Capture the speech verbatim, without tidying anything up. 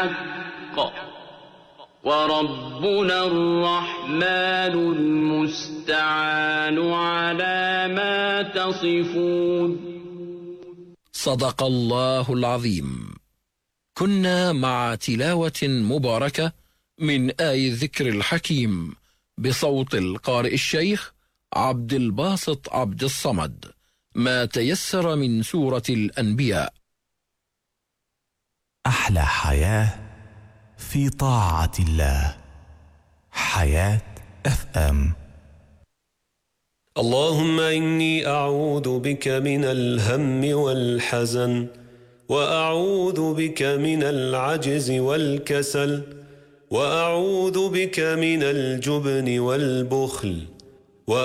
وربنا الرحمن المستعان على ما تصفون. صدق الله العظيم. كنا مع تلاوة مباركة من آي الذكر الحكيم بصوت القارئ الشيخ عبد الباسط عبد الصمد، ما تيسر من سورة الأنبياء. أحلى حياة في طاعة الله. حياة اف ام. اللهم إني أعوذ بك من الهم والحزن، وأعوذ بك من العجز والكسل، وأعوذ بك من الجبن والبخل،